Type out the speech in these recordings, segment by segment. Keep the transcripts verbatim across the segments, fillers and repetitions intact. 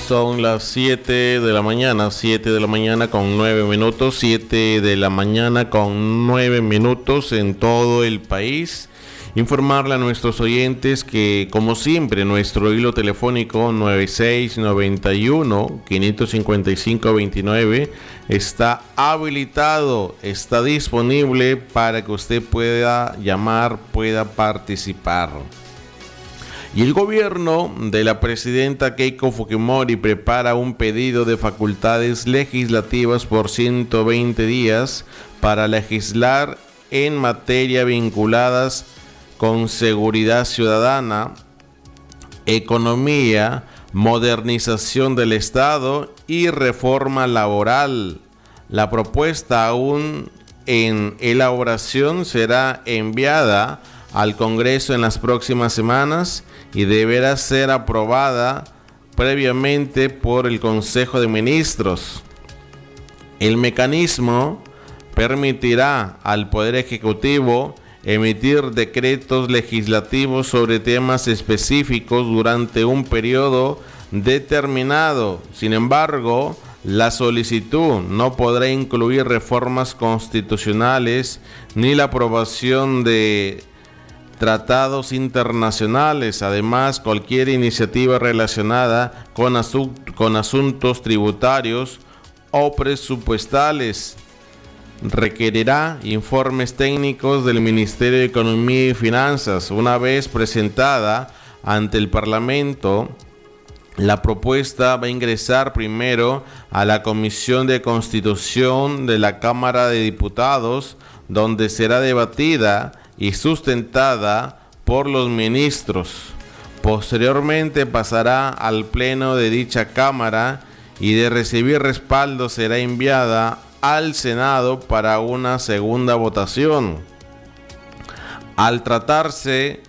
Son las siete de la mañana, siete de la mañana con nueve minutos, siete de la mañana con nueve minutos en todo el país. Informarle a nuestros oyentes que, como siempre, nuestro hilo telefónico nueve seis nueve uno, cinco cinco cinco, dos nueve está habilitado, está disponible para que usted pueda llamar, pueda participar. Y el gobierno de la presidenta Keiko Fujimori prepara un pedido de facultades legislativas por ciento veinte días para legislar en materia vinculadas con seguridad ciudadana, economía, modernización del Estado y reforma laboral. La propuesta, aún en elaboración, será enviada al Congreso en las próximas semanas y deberá ser aprobada previamente por el Consejo de Ministros. El mecanismo permitirá al Poder Ejecutivo emitir decretos legislativos sobre temas específicos durante un periodo determinado. Sin embargo, la solicitud no podrá incluir reformas constitucionales ni la aprobación de tratados internacionales. Además, cualquier iniciativa relacionada con, asu- con asuntos tributarios o presupuestales requerirá informes técnicos del Ministerio de Economía y Finanzas. Una vez presentada ante el Parlamento, la propuesta va a ingresar primero a la Comisión de Constitución de la Cámara de Diputados, donde será debatida y sustentada por los ministros. Posteriormente pasará al Pleno de dicha Cámara y, de recibir respaldo, será enviada al Senado para una segunda votación. Al tratarse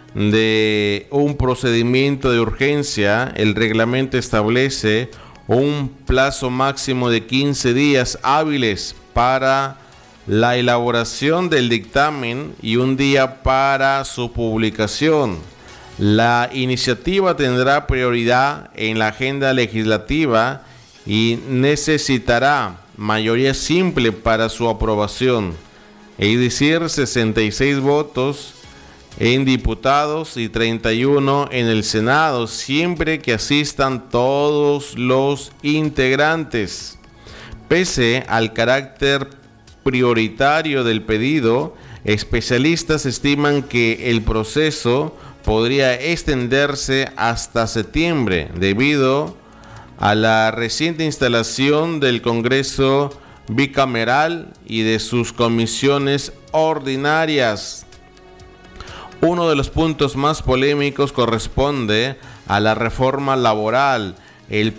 de un procedimiento de urgencia, el reglamento establece un plazo máximo de quince días hábiles para la elaboración del dictamen y un día para su publicación. La iniciativa tendrá prioridad en la agenda legislativa y necesitará mayoría simple para su aprobación, es decir, sesenta y seis votos en diputados y treinta y uno en el Senado, siempre que asistan todos los integrantes. Pese al carácter prioritario del pedido, especialistas estiman que el proceso podría extenderse hasta septiembre debido a la reciente instalación del Congreso bicameral y de sus comisiones ordinarias. Uno de los puntos más polémicos corresponde a la reforma laboral. El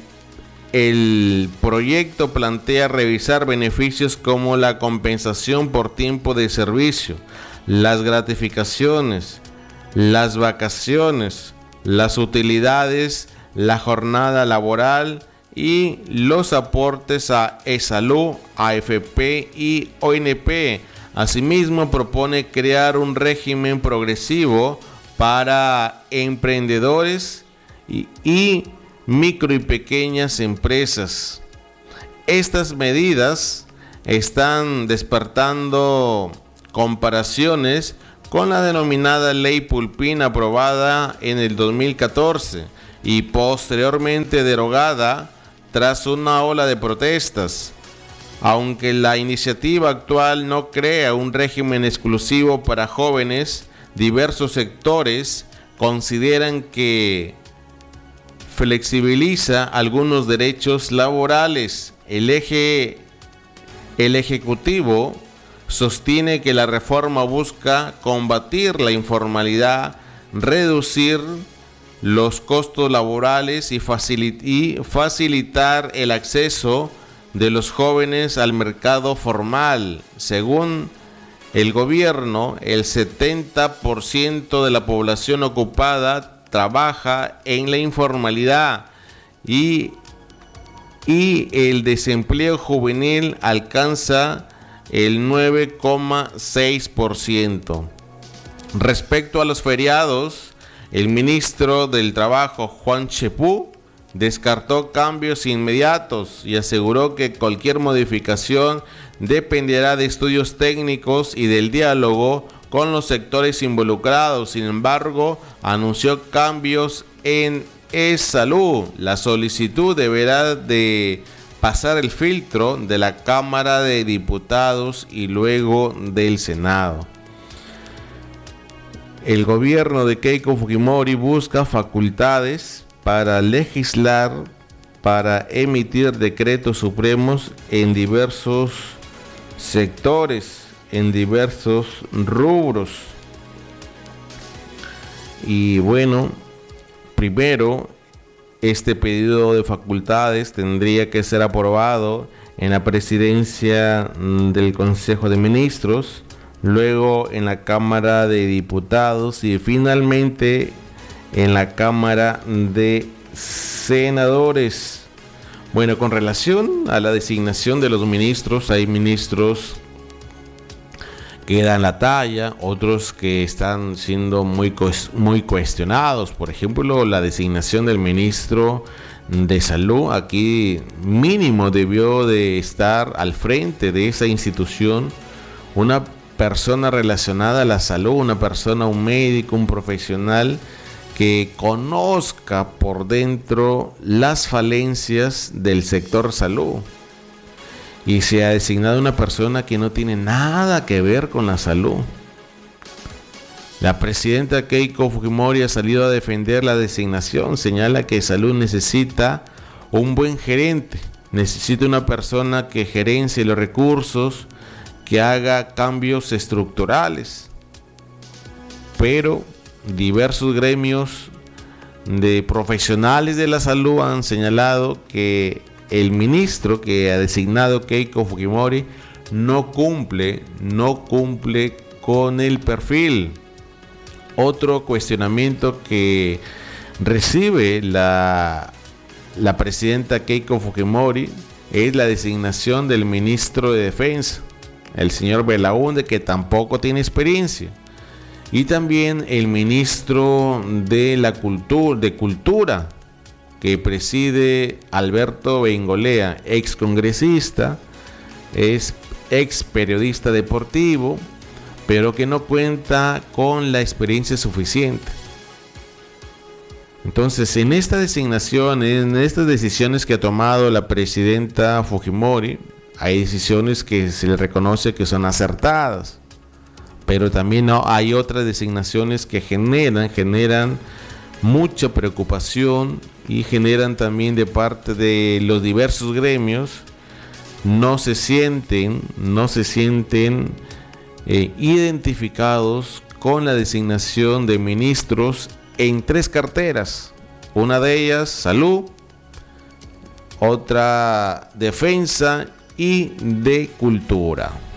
El proyecto plantea revisar beneficios como la compensación por tiempo de servicio, las gratificaciones, las vacaciones, las utilidades, la jornada laboral y los aportes a E-Salud, A F P y O N P. Asimismo, propone crear un régimen progresivo para emprendedores y, y micro y pequeñas empresas. Estas medidas están despertando comparaciones con la denominada Ley Pulpín, aprobada en el dos mil catorce y posteriormente derogada tras una ola de protestas. Aunque la iniciativa actual no crea un régimen exclusivo para jóvenes, diversos sectores consideran que flexibiliza algunos derechos laborales. El eje, el Ejecutivo sostiene que la reforma busca combatir la informalidad, reducir los costos laborales y, facilit- y facilitar el acceso de los jóvenes al mercado formal. Según el gobierno, el setenta por ciento de la población ocupada trabaja en la informalidad y, y el desempleo juvenil alcanza el nueve coma seis por ciento. Respecto a los feriados, el ministro del Trabajo, Juan Chepú, descartó cambios inmediatos y aseguró que cualquier modificación dependerá de estudios técnicos y del diálogo con los sectores involucrados. Sin embargo, anunció cambios en E-Salud. La solicitud deberá de pasar el filtro de la Cámara de Diputados y luego del Senado. El gobierno de Keiko Fujimori busca facultades para legislar, para emitir decretos supremos en diversos sectores, en diversos rubros. Y bueno, primero, este pedido de facultades tendría que ser aprobado en la presidencia del Consejo de Ministros, luego en la Cámara de Diputados y finalmente en la Cámara de Senadores. Bueno, con relación a la designación de los ministros, hay ministros que dan la talla, otros que están siendo muy, muy cuestionados. Por ejemplo, la designación del ministro de Salud, aquí mínimo debió de estar al frente de esa institución una persona relacionada a la salud, una persona, un médico, un profesional que conozca por dentro las falencias del sector salud. Y se ha designado una persona que no tiene nada que ver con la salud. La presidenta Keiko Fujimori ha salido a defender la designación. Señala que salud necesita un buen gerente, necesita una persona que gerencie los recursos, que haga cambios estructurales. Pero diversos gremios de profesionales de la salud han señalado que el ministro que ha designado Keiko Fujimori no cumple, no cumple con el perfil. Otro cuestionamiento que recibe la, la presidenta Keiko Fujimori es la designación del ministro de Defensa, el señor Belaúnde, que tampoco tiene experiencia. Y también el ministro de la Cultura, de Cultura, que preside Alberto Bengolea, ex congresista, es ex periodista deportivo, pero que no cuenta con la experiencia suficiente. Entonces, en esta designación, en estas decisiones que ha tomado la presidenta Fujimori, hay decisiones que se le reconoce que son acertadas. Pero también no, hay otras designaciones que generan, generan mucha preocupación y generan también de parte de los diversos gremios, no se sienten, no se sienten eh, identificados con la designación de ministros en tres carteras. Una de ellas, salud, otra defensa y de cultura.